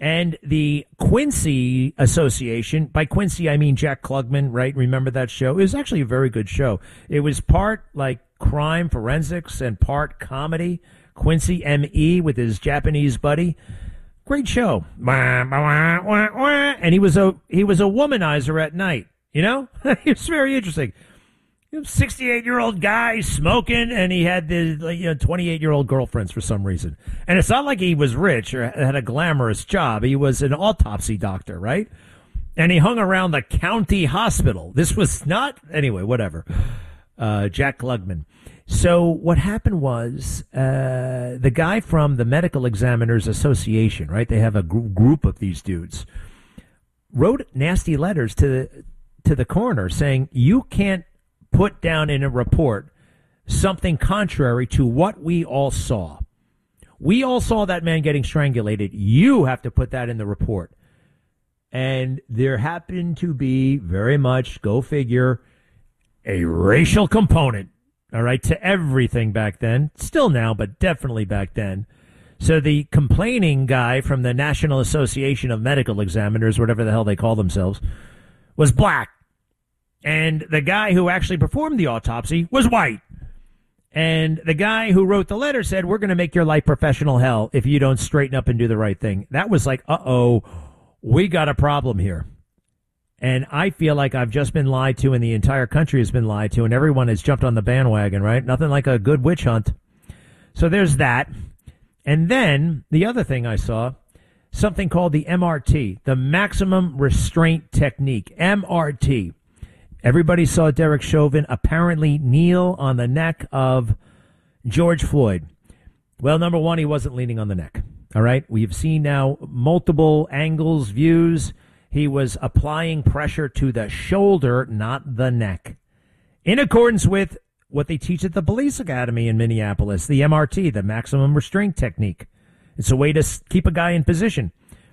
And the Quincy Association, by Quincy I mean Jack Klugman, right? Remember that show? It was actually a very good show. It was part like crime forensics and part comedy. Quincy M.E. with his Japanese buddy. Great show. And he was a womanizer at night, you know? It's very interesting. 68-year-old guy smoking, and he had the 28-year-old girlfriends for some reason. And it's not like he was rich or had a glamorous job. He was an autopsy doctor, right? And he hung around the county hospital. This was not, anyway, whatever. Jack Klugman. So what happened was the guy from the Medical Examiners Association, right? They have a group of these dudes, wrote nasty letters to the coroner saying, you can't put down in a report something contrary to what we all saw. We all saw that man getting strangulated. You have to put that in the report. And there happened to be very much, go figure, a racial component, all right, to everything back then. Still now, but definitely back then. So the complaining guy from the National Association of Medical Examiners, whatever the hell they call themselves, was black. And the guy who actually performed the autopsy was white. And the guy who wrote the letter said, we're going to make your life professional hell if you don't straighten up and do the right thing. That was like, uh-oh, we got a problem here. And I feel like I've just been lied to, and the entire country has been lied to, and everyone has jumped on the bandwagon, right? Nothing like a good witch hunt. So there's that. And then the other thing I saw, something called the MRT, the Maximum Restraint Technique, MRT. Everybody saw Derek Chauvin apparently kneel on the neck of George Floyd. Well, number one, he wasn't leaning on the neck. All right. We've seen now multiple angles, views. He was applying pressure to the shoulder, not the neck, in accordance with what they teach at the police academy in Minneapolis, the MRT, the maximum restraint technique. It's a way to keep a guy in position.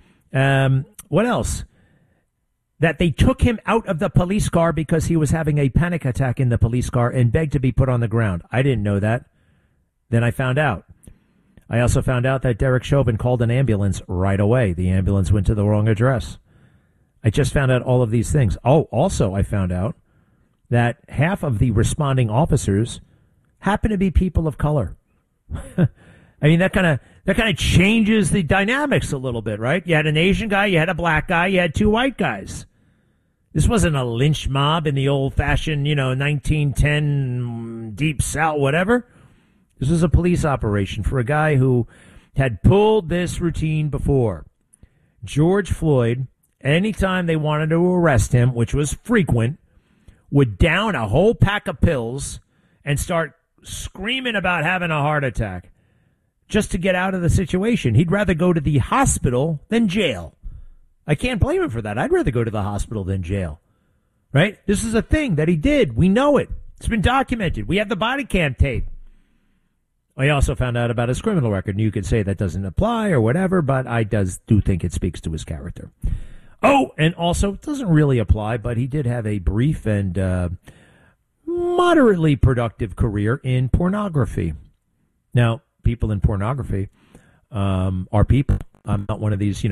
What else? That they took him out of the police car because he was having a panic attack in the police car and begged to be put on the ground. I didn't know that. Then I found out. I also found out that Derek Chauvin called an ambulance right away. The ambulance went to the wrong address. I just found out all of these things. Oh, also I found out that half of the responding officers happen to be people of color. I mean, that kind of changes the dynamics a little bit, right? You had an Asian guy, you had a black guy, you had two white guys. This wasn't a lynch mob in the old-fashioned, 1910 Deep South, whatever. This was a police operation for a guy who had pulled this routine before. George Floyd, anytime they wanted to arrest him, which was frequent, would down a whole pack of pills and start screaming about having a heart attack just to get out of the situation. He'd rather go to the hospital than jail. I can't blame him for that. I'd rather go to the hospital than jail, right? This is a thing that he did. We know it. It's been documented. We have the body cam tape. I also found out about his criminal record, and you could say that doesn't apply or whatever, but I do think it speaks to his character. Oh, and also, it doesn't really apply, but he did have a brief and moderately productive career in pornography. Now, people in pornography are people. I'm not one of these,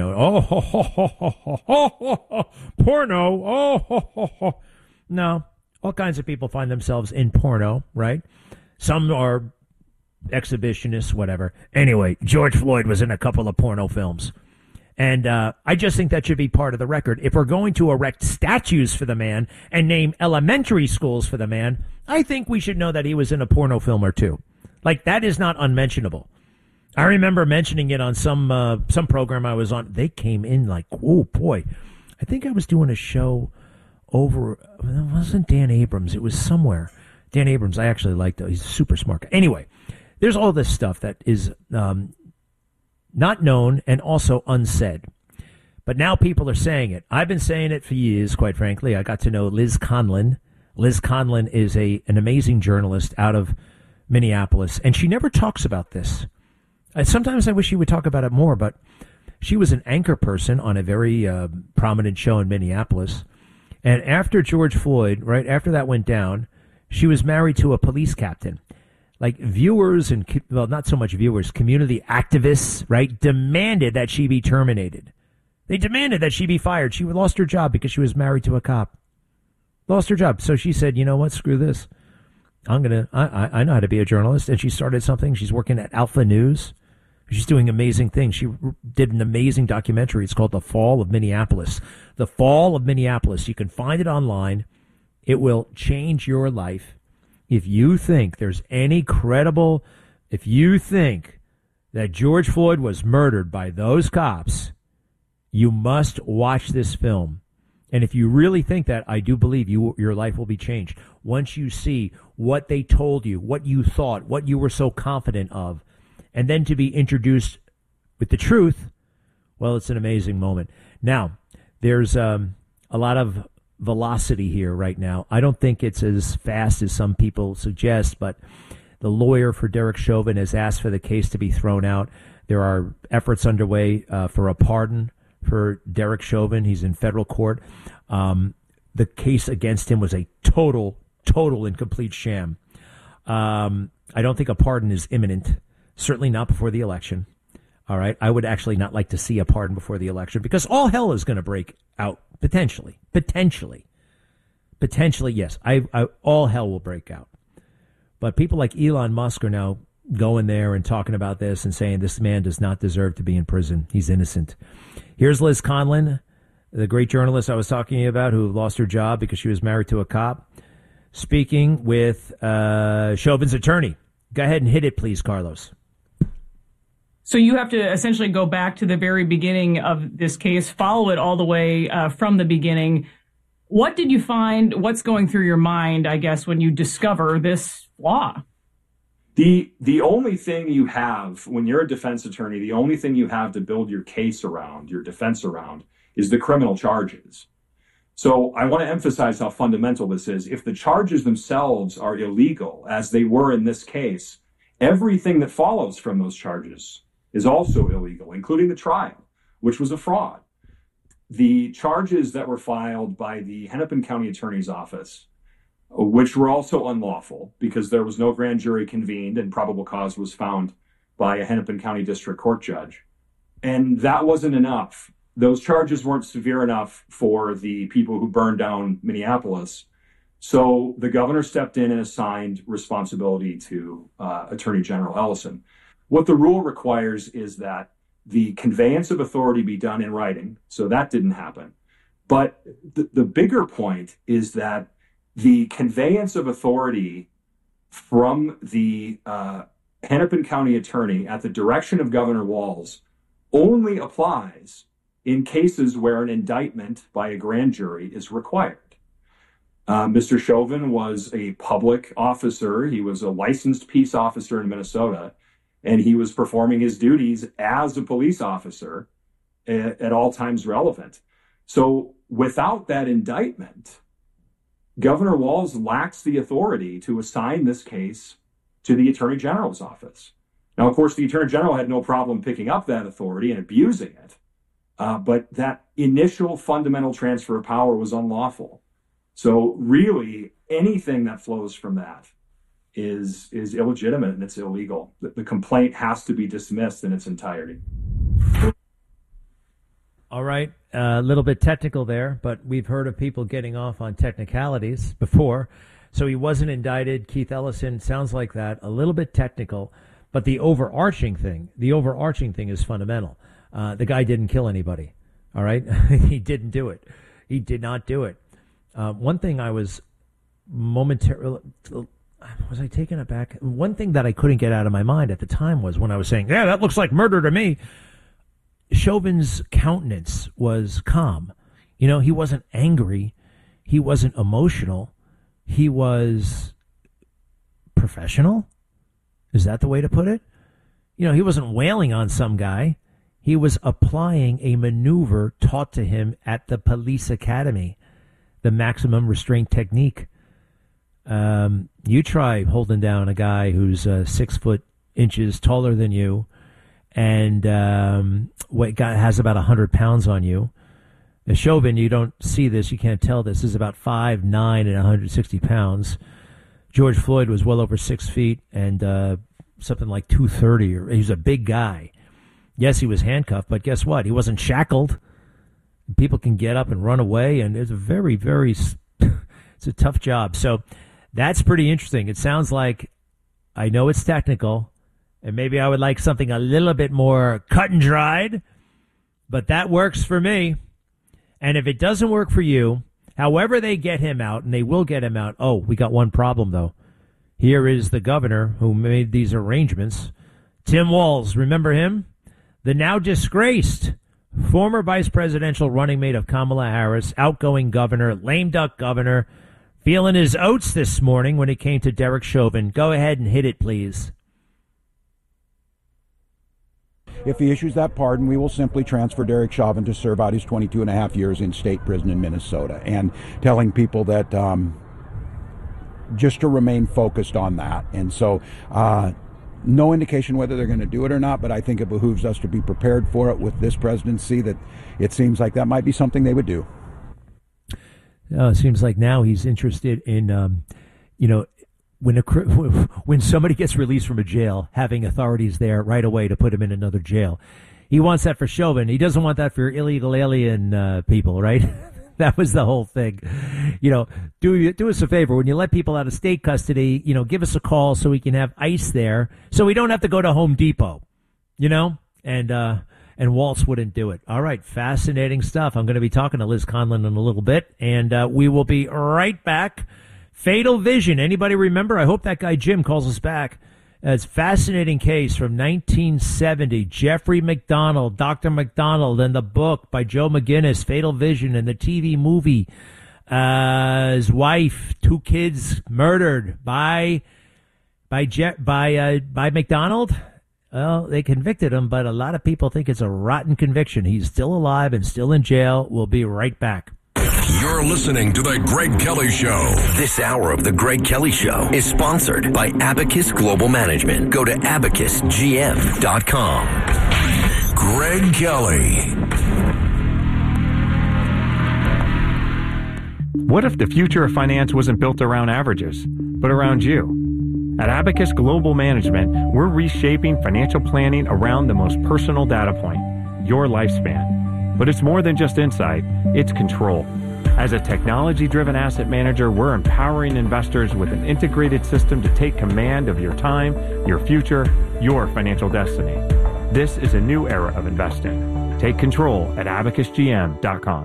porno, No, all kinds of people find themselves in porno, right? Some are exhibitionists, whatever. Anyway, George Floyd was in a couple of porno films. And I just think that should be part of the record. If we're going to erect statues for the man and name elementary schools for the man, I think we should know that he was in a porno film or two. Like, that is not unmentionable. I remember mentioning it on some program I was on. They came in like, oh, boy. I think I was doing a show over, it wasn't Dan Abrams. It was somewhere. Dan Abrams, I actually liked him. He's a super smart guy. Anyway, there's all this stuff that is not known and also unsaid. But now people are saying it. I've been saying it for years, quite frankly. I got to know Liz Conlon. Liz Conlon is an amazing journalist out of Minneapolis, and she never talks about this. Sometimes I wish she would talk about it more, but she was an anchor person on a very prominent show in Minneapolis. And after George Floyd, right after that went down, she was married to a police captain. Like, viewers and, well, not so much viewers, community activists, right, demanded that she be terminated. They demanded that she be fired. She lost her job because she was married to a cop. Lost her job. So she said, you know what, screw this. I know how to be a journalist. And she started something. She's working at Alpha News. She's doing amazing things. She did an amazing documentary. It's called The Fall of Minneapolis. The Fall of Minneapolis. You can find it online. It will change your life. If you think there's any credible, if you think that George Floyd was murdered by those cops, you must watch this film. And if you really think that, I do believe your life will be changed. Once you see what they told you, what you thought, what you were so confident of, and then to be introduced with the truth, well, it's an amazing moment. Now, there's a lot of velocity here right now. I don't think it's as fast as some people suggest, but the lawyer for Derek Chauvin has asked for the case to be thrown out. There are efforts underway for a pardon for Derek Chauvin. He's in federal court. The case against him was a total and complete sham. I don't think a pardon is imminent. Certainly not before the election. All right. I would actually not like to see a pardon before the election because all hell is going to break out potentially. Yes. All hell will break out. But people like Elon Musk are now going there and talking about this and saying this man does not deserve to be in prison. He's innocent. Here's Liz Conlon, the great journalist I was talking about who lost her job because she was married to a cop, speaking with Chauvin's attorney. Go ahead and hit it, please, Carlos. So you have to essentially go back to the very beginning of this case, follow it all the way from the beginning. What did you find? What's going through your mind, I guess, when you discover this flaw? The only thing you have when you're a defense attorney, the only thing you have to build your case around, your defense around, is the criminal charges. So I want to emphasize how fundamental this is. If the charges themselves are illegal, as they were in this case, everything that follows from those charges is also illegal, including the trial, which was a fraud. The charges that were filed by the Hennepin County Attorney's Office, which were also unlawful because there was no grand jury convened and probable cause was found by a Hennepin County District Court judge. And that wasn't enough. Those charges weren't severe enough for the people who burned down Minneapolis. So the governor stepped in and assigned responsibility to Attorney General Ellison. What the rule requires is that the conveyance of authority be done in writing. So that didn't happen. But the bigger point is that the conveyance of authority from the Hennepin County attorney at the direction of Governor Walz only applies in cases where an indictment by a grand jury is required. Mr. Chauvin was a public officer. He was a licensed peace officer in Minnesota, and he was performing his duties as a police officer at all times relevant. So without that indictment, Governor Walz lacks the authority to assign this case to the Attorney General's office. Now, of course, the Attorney General had no problem picking up that authority and abusing it, but that initial fundamental transfer of power was unlawful. So really, anything that flows from that is illegitimate and it's illegal. The complaint has to be dismissed in its entirety. All right. A little bit technical there, but we've heard of people getting off on technicalities before. So he wasn't indicted. Keith Ellison sounds like that. A little bit technical, but the overarching thing is fundamental. The guy didn't kill anybody. All right. He didn't do it. He did not do it. One thing I was momentarily, was I taken aback? One thing that I couldn't get out of my mind at the time was when I was saying, yeah, that looks like murder to me. Chauvin's countenance was calm. You know, he wasn't angry. He wasn't emotional. He was professional. Is that the way to put it? You know, he wasn't wailing on some guy. He was applying a maneuver taught to him at the police academy, the maximum restraint technique. You try holding down a guy who's 6 foot inches taller than you and has about 100 pounds on you. Chauvin, you don't see this, you can't tell this, is about 5'9" and 160 pounds. George Floyd was well over 6 feet and something like 230. He was a big guy. Yes, he was handcuffed, but guess what? He wasn't shackled. People can get up and run away, and it's a very, very it's a tough job. So that's pretty interesting. It sounds like, I know it's technical, and maybe I would like something a little bit more cut and dried, but that works for me. And if it doesn't work for you, however they get him out, and they will get him out. Oh, we got one problem, though. Here is the governor who made these arrangements. Tim Walz, remember him? The now disgraced former vice presidential running mate of Kamala Harris, outgoing governor, lame duck governor, feeling his oats this morning when it came to Derek Chauvin. Go ahead and hit it, please. If he issues that pardon, we will simply transfer Derek Chauvin to serve out his 22 and a half years in state prison in Minnesota, and telling people that just to remain focused on that. And so no indication whether they're going to do it or not, but I think it behooves us to be prepared for it with this presidency, that it seems like that might be something they would do. It seems like now he's interested in, when somebody gets released from a jail, having authorities there right away to put him in another jail. He wants that for Chauvin. He doesn't want that for illegal alien people, right? That was the whole thing. Do us a favor. When you let people out of state custody, give us a call so we can have ICE there, so we don't have to go to Home Depot, And Walz wouldn't do it. All right, fascinating stuff. I'm going to be talking to Liz Conlon in a little bit, and we will be right back. Fatal Vision. Anybody remember? I hope that guy Jim calls us back. It's a fascinating case from 1970. Jeffrey McDonald, Dr. McDonald, and the book by Joe McGinnis, Fatal Vision, and the TV movie. His wife, 2 kids murdered by McDonald. Well, they convicted him, but a lot of people think it's a rotten conviction. He's still alive and still in jail. We'll be right back. You're listening to The Greg Kelly Show. This hour of The Greg Kelly Show is sponsored by Abacus Global Management. Go to abacusgm.com. Greg Kelly. What if the future of finance wasn't built around averages, but around you? At Abacus Global Management, we're reshaping financial planning around the most personal data point, your lifespan. But it's more than just insight, it's control. As a technology-driven asset manager, we're empowering investors with an integrated system to take command of your time, your future, your financial destiny. This is a new era of investing. Take control at abacusgm.com.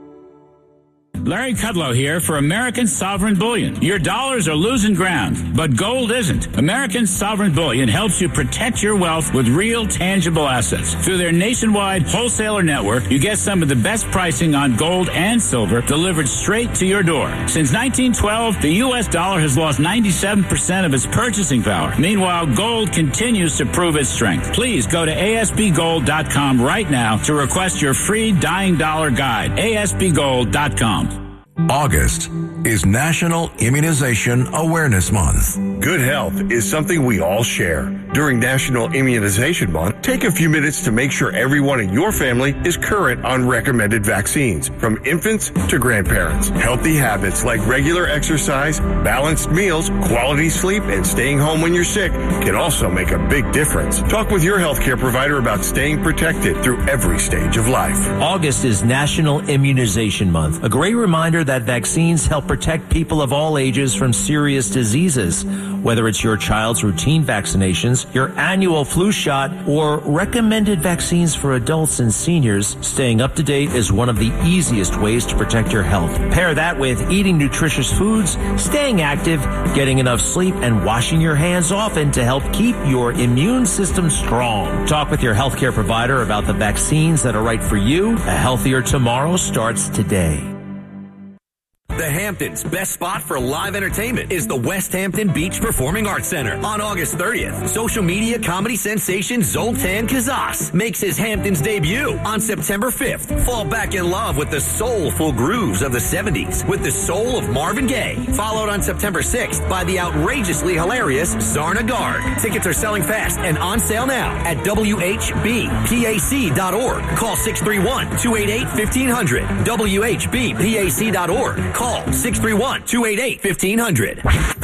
Larry Kudlow here for American Sovereign Bullion. Your dollars are losing ground, but gold isn't. American Sovereign Bullion helps you protect your wealth with real, tangible assets. Through their nationwide wholesaler network, you get some of the best pricing on gold and silver delivered straight to your door. Since 1912, the U.S. dollar has lost 97% of its purchasing power. Meanwhile, gold continues to prove its strength. Please go to ASBGold.com right now to request your free Dying Dollar Guide. ASBGold.com. August is National Immunization Awareness Month. Good health is something we all share. During National Immunization Month, take a few minutes to make sure everyone in your family is current on recommended vaccines, from infants to grandparents. Healthy habits like regular exercise, balanced meals, quality sleep, and staying home when you're sick can also make a big difference. Talk with your healthcare provider about staying protected through every stage of life. August is National Immunization Month, a great reminder that vaccines help protect people of all ages from serious diseases. Whether it's your child's routine vaccinations, your annual flu shot, or recommended vaccines for adults and seniors, staying up to date is one of the easiest ways to protect your health. Pair that with eating nutritious foods, staying active, getting enough sleep, and washing your hands often to help keep your immune system strong. Talk with your healthcare provider about the vaccines that are right for you. A healthier tomorrow starts today. The Hamptons' best spot for live entertainment is the West Hampton Beach Performing Arts Center. On August 30th, social media comedy sensation Zoltan Kazas makes his Hamptons debut. On September 5th, fall back in love with the soulful grooves of the 70s with the soul of Marvin Gaye. Followed on September 6th by the outrageously hilarious Zarna Garg. Tickets are selling fast and on sale now at WHBPAC.org. Call 631-288-1500. WHBPAC.org. Call 631-288-1500.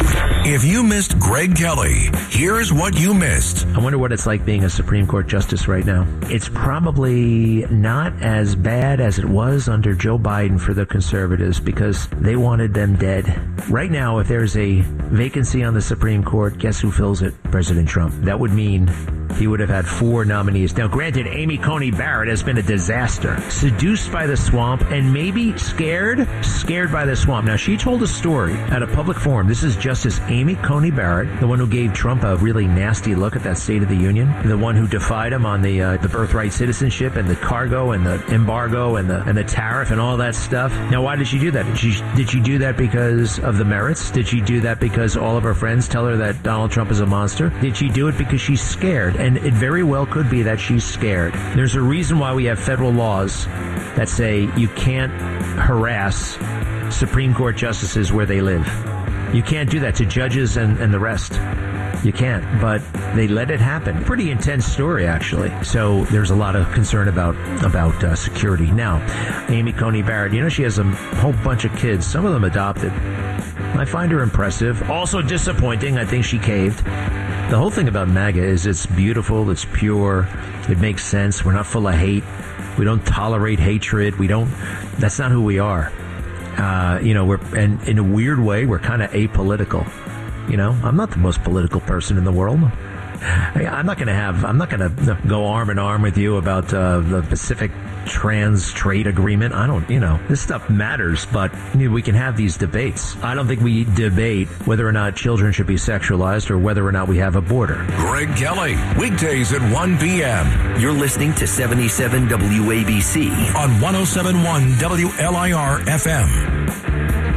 If you missed Greg Kelly, here's what you missed. I wonder what it's like being a Supreme Court justice right now. It's probably not as bad as it was under Joe Biden for the conservatives because they wanted them dead. Right now, if there's a vacancy on the Supreme Court, guess who fills it? President Trump. That would mean he would have had 4 nominees. Now, granted, Amy Coney Barrett has been a disaster. Seduced by the swamp and maybe scared by the swamp. Now, she told a story at a public forum. This is Justice Amy Coney Barrett, the one who gave Trump a really nasty look at that State of the Union, the one who defied him on the birthright citizenship and the cargo and the embargo and the tariff and all that stuff. Now, why did she do that? Did she do that because of the merits? Did she do that because all of her friends tell her that Donald Trump is a monster? Did she do it because she's scared? And it very well could be that she's scared. There's a reason why we have federal laws that say you can't harass Supreme Court justices where they live. You can't do that to judges and the rest. You can't, but they let it happen. Pretty intense story, actually. So there's a lot of concern about security. Now, Amy Coney Barrett, she has a whole bunch of kids, some of them adopted. I find her impressive. Also disappointing. I think she caved. The whole thing about MAGA is it's beautiful, it's pure, it makes sense. We're not full of hate. We don't tolerate hatred. That's not who we are. And in a weird way, we're kind of apolitical. I'm not the most political person in the world. I'm not going to go arm in arm with you about the Pacific Trans Trade Agreement. This stuff matters, but we can have these debates. I don't think we debate whether or not children should be sexualized or whether or not we have a border. Greg Kelly, weekdays at 1 p.m. You're listening to 77 WABC on 107.1 WLIR FM.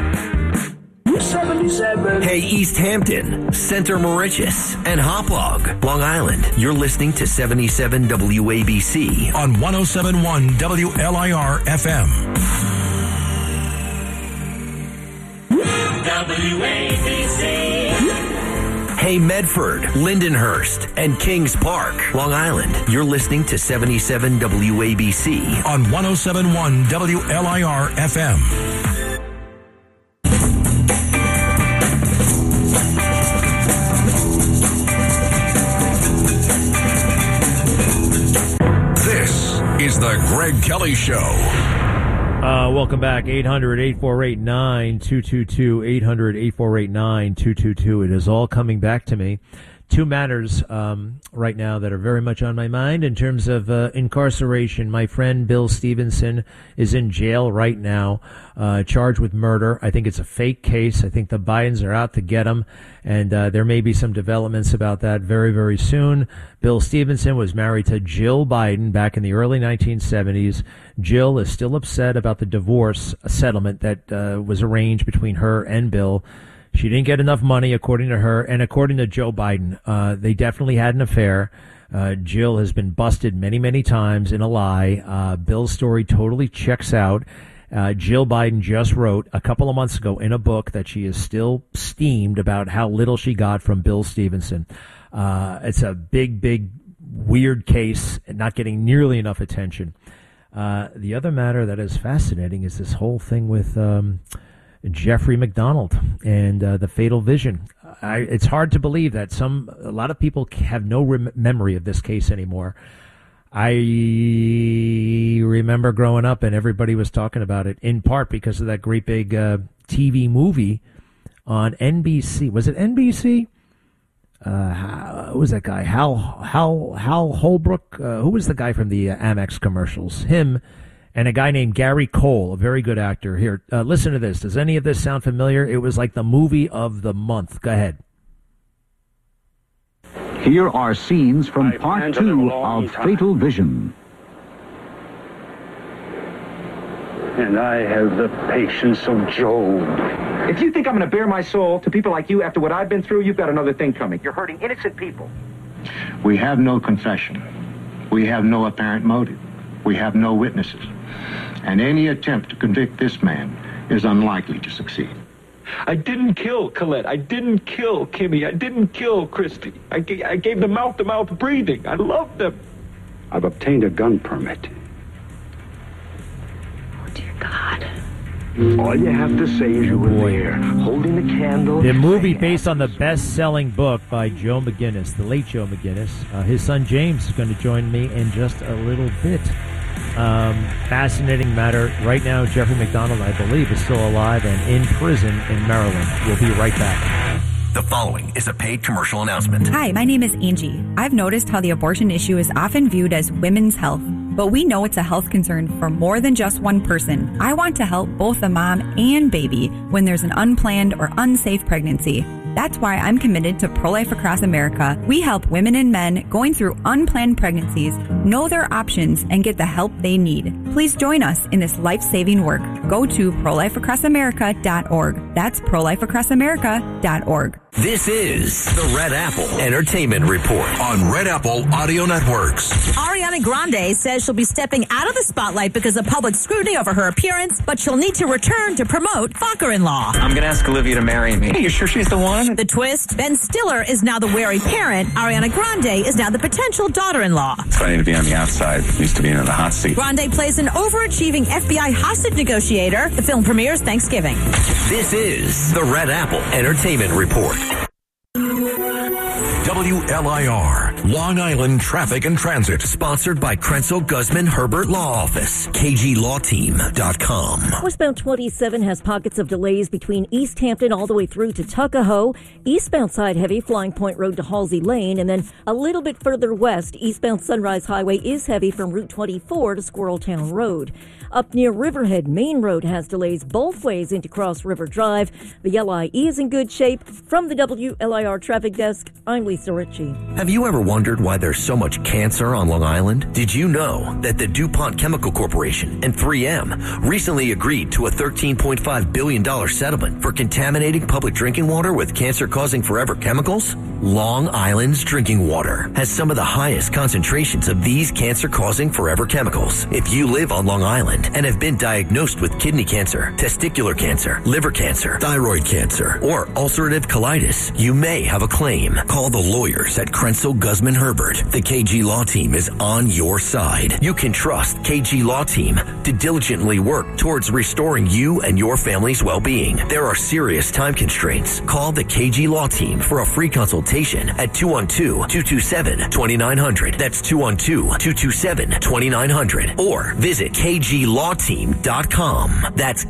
77. Hey, East Hampton, Center Moriches, and Hauppauge, Long Island. You're listening to 77 WABC on 107.1 WLIR FM. WABC. Hey, Medford, Lindenhurst, and Kings Park, Long Island. You're listening to 77 WABC on 107.1 WLIR FM. Is the Greg Kelly Show. Welcome back. 800-848-9222. 800-848-9222. It is all coming back to me. 2 matters right now that are very much on my mind in terms of incarceration. My friend Bill Stevenson is in jail right now, charged with murder. I think it's a fake case. I think the Bidens are out to get him, and there may be some developments about that very, very soon. Bill Stevenson was married to Jill Biden back in the early 1970s. Jill is still upset about the divorce settlement that was arranged between her and Bill. She didn't get enough money, according to her, and according to Joe Biden. They definitely had an affair. Jill has been busted many, many times in a lie. Bill's story totally checks out. Jill Biden just wrote a couple of months ago in a book that she is still steamed about how little she got from Bill Stevenson. It's a big, big, weird case and not getting nearly enough attention. The other matter that is fascinating is this whole thing with Jeffrey McDonald and the fatal vision. It's hard to believe that a lot of people have no memory of this case anymore. I remember growing up and everybody was talking about it, in part because of that great big TV movie on NBC. Was it NBC? Who was that guy? Hal Holbrook? Who was the guy from the Amex commercials? Him and a guy named Gary Cole, a very good actor. Here, listen to this. Does any of this sound familiar? It was like the movie of the month. Go ahead. Here are scenes from part 2 of Fatal Vision. And I have the patience of Job. If you think I'm going to bare my soul to people like you after what I've been through, you've got another thing coming. You're hurting innocent people. We have no confession. We have no apparent motive. We have no witnesses. And any attempt to convict this man is unlikely to succeed. I didn't kill Colette. I didn't kill Kimmy. I didn't kill Christy. I gave them mouth-to-mouth breathing. I loved them. I've obtained a gun permit. Oh, dear God. All you have to say is you were there, holding the candle. The movie based on the best-selling book by Joe McGinnis, the late Joe McGinnis. His son James is going to join me in just a little bit. Fascinating matter. Right now, Jeffrey McDonald, I believe, is still alive and in prison in Maryland. We'll be right back. The following is a paid commercial announcement. Hi, my name is Angie. I've noticed how the abortion issue is often viewed as women's health, but we know it's a health concern for more than just one person. I want to help both the mom and baby when there's an unplanned or unsafe pregnancy. That's why I'm committed to Pro-Life Across America. We help women and men going through unplanned pregnancies know their options and get the help they need. Please join us in this life-saving work. Go to prolifeacrossamerica.org. That's prolifeacrossamerica.org. This is the Red Apple Entertainment Report on Red Apple Audio Networks. Ariana Grande says she'll be stepping out of the spotlight because of public scrutiny over her appearance, but she'll need to return to promote Fucker-in-Law. I'm going to ask Olivia to marry me. Are you sure she's the one? The twist, Ben Stiller is now the wary parent. Ariana Grande is now the potential daughter-in-law. It's funny to be on the outside, used to being in the hot seat. Grande plays an overachieving FBI hostage negotiator. The film premieres Thanksgiving. This is the Red Apple Entertainment Report. WLIR, Long Island Traffic and Transit. Sponsored by Krenzel Guzman Herbert Law Office. KGLawTeam.com. Westbound 27 has pockets of delays between East Hampton all the way through to Tuckahoe. Eastbound side heavy, Flying Point Road to Halsey Lane. And then a little bit further west, eastbound Sunrise Highway is heavy from Route 24 to Squirreltown Road. Up near Riverhead, Main Road has delays both ways into Cross River Drive. The LIE is in good shape. From the WLIR Traffic Desk, I'm Lisa Ritchie. Have you ever wondered why there's so much cancer on Long Island? Did you know that the DuPont Chemical Corporation and 3M recently agreed to a $13.5 billion settlement for contaminating public drinking water with cancer-causing forever chemicals? Long Island's drinking water has some of the highest concentrations of these cancer-causing forever chemicals. If you live on Long Island and have been diagnosed with kidney cancer, testicular cancer, liver cancer, thyroid cancer, or ulcerative colitis, you may have a claim. Call the lawyers at Krenzel Guzman Herbert. The KG Law Team is on your side. You can trust KG Law Team to diligently work towards restoring you and your family's well-being. There are serious time constraints. Call the KG Law Team for a free consultation at 212-227-2900. That's 212-227-2900. Or visit KGLawTeam.com. That's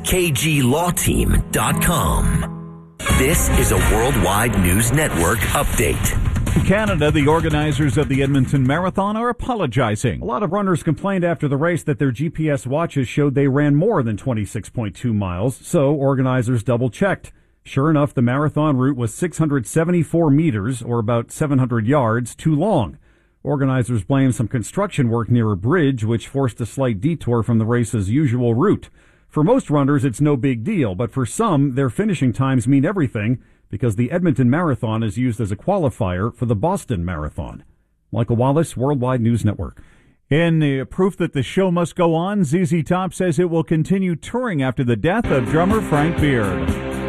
KGLawTeam.com. This is a Worldwide News Network update. In Canada, the organizers of the Edmonton Marathon are apologizing. A lot of runners complained after the race that their GPS watches showed they ran more than 26.2 miles, so organizers double-checked. Sure enough, the marathon route was 674 meters, or about 700 yards, too long. Organizers blame some construction work near a bridge, which forced a slight detour from the race's usual route. For most runners, it's no big deal, but for some, their finishing times mean everything because the Edmonton Marathon is used as a qualifier for the Boston Marathon. Michael Wallace, Worldwide News Network. In proof that the show must go on, ZZ Top says it will continue touring after the death of drummer Frank Beard.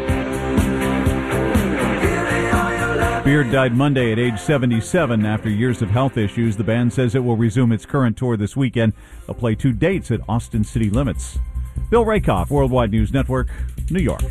Beard died Monday at age 77 after years of health issues. The band says it will resume its current tour this weekend. They'll play 2 dates at Austin City Limits. Bill Rakoff, Worldwide News Network, New York.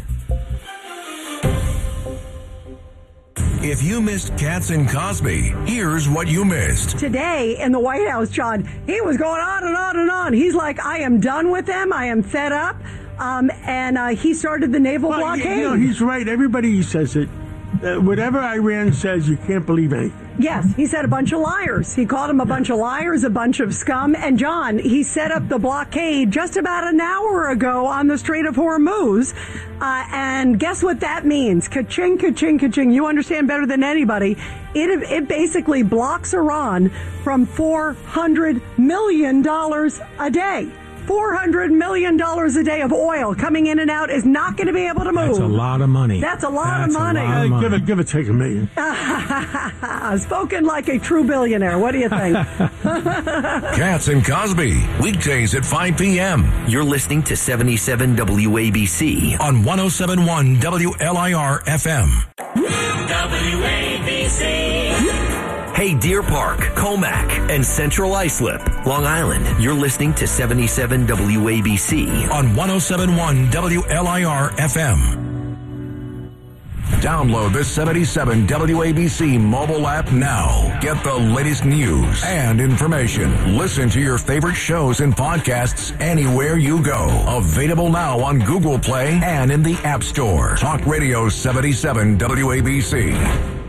If you missed Katz and Cosby, here's what you missed. Today in the White House, John, he was going on and on and on. He's like, I am done with them. I am fed up. And he started the naval blockade. You know, he's right. Everybody says it. Whatever Iran says, you can't believe anything. Yes, he said a bunch of liars. He called them a bunch of liars, a bunch of scum. And John, he set up the blockade just about an hour ago on the Strait of Hormuz. And guess what that means? Ka-ching, ka-ching, ka-ching. You understand better than anybody. It basically blocks Iran from $400 million a day. $400 million a day of oil coming in and out is not going to be able to move. That's a lot of money. That's a lot of money. Give or take $1 million. Spoken like a true billionaire. What do you think? Katz and Cosby, weekdays at 5 p.m. You're listening to 77 WABC on 107.1 WLIR FM. WABC. Hey, Deer Park, Comac, and Central Islip, Long Island. You're listening to 77 WABC on 107.1 WLIR FM. Download the 77 WABC mobile app now. Get the latest news and information. Listen to your favorite shows and podcasts anywhere you go. Available now on Google Play and in the App Store. Talk Radio 77 WABC.